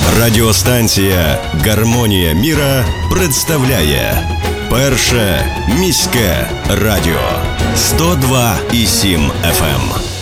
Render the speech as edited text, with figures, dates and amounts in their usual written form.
Радіостанція «Гармонія міра» представляє Перше міське радіо 102,7 FM.